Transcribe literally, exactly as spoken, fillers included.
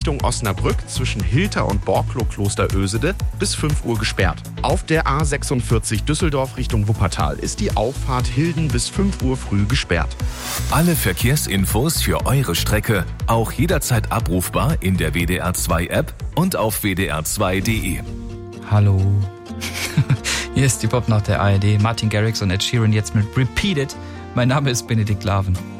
Richtung Osnabrück zwischen Hilter und Borklow-Kloster Ösede bis fünf Uhr gesperrt. Auf der A sechsundvierzig Düsseldorf Richtung Wuppertal ist die Auffahrt Hilden bis fünf Uhr früh gesperrt. Alle Verkehrsinfos für eure Strecke auch jederzeit abrufbar in der W D R zwei App und auf w d r zwei punkt d e. Hallo. Hier ist die Pop nach der A R D. Martin Garrix und Ed Sheeran jetzt mit Repeated. Mein Name ist Benedikt Laven.